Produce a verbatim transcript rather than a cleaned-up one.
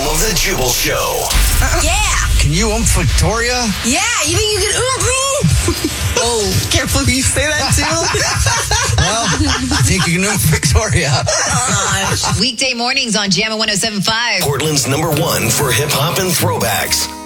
The Jubal Show. Yeah. Can you ump Victoria? Yeah, you think you can ump me? Oh, careful you say that too. Well, I think you can ump Victoria. Gosh. Weekday mornings on Jammin' one oh seven point five. Portland's number one for hip hop and throwbacks.